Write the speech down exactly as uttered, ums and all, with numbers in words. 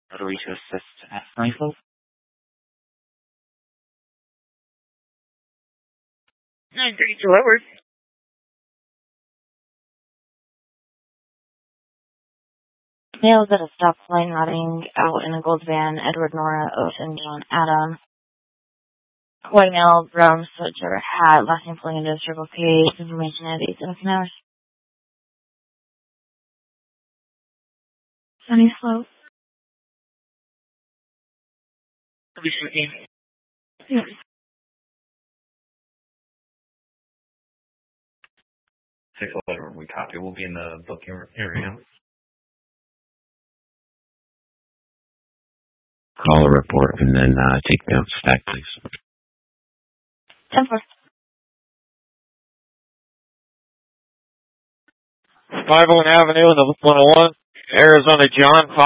Rotary to assist at Springfield. nine thirty-two Edwards. Males at a stoplight nodding out in a gold van. Edward, Nora, Ocean, John, Adam. White male, brown sweatshirt, hat, last name pulling into a circle case. Information at eight seven hours. Sunny slope. Be shooting. Yes. Six eleven, we copy. We'll be in the booking area. Call a report and then uh, take down stack, please. ten four. five oh one Avenue in the one oh one, Arizona John.